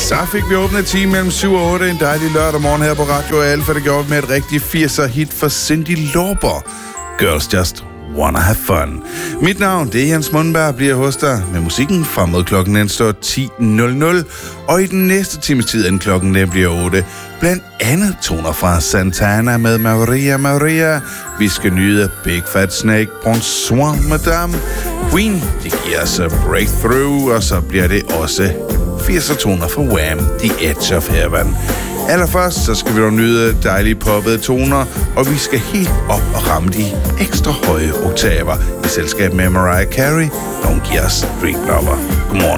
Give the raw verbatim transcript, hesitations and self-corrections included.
Så fik vi åbnet time mellem syv og otte en dejlig lørdag morgen her på Radio Alfa. Det gjorde med et rigtigt firser hit for Cyndi Lauper. Girls Just Wanna Have Fun. Mit navn, det er Jens Mundberg, bliver hos dig med musikken frem mod klokken den står ti nul nul. Og i den næste times tid, inden klokken den bliver otte, blandt andet toner fra Santana med Maria Maria. Vi skal nyde Big Fat Snake, Bonsoir Madame. Queen, det giver os Breakthrough, og så bliver det også firser toner fra Wham, The Edge of Heaven. Allerførst, så skal vi dog nyde dejlige poppede toner, og vi skal helt op og ramme de ekstra høje oktaver i selskab med Mariah Carey, og hun giver os Street Lover. Godmorgen.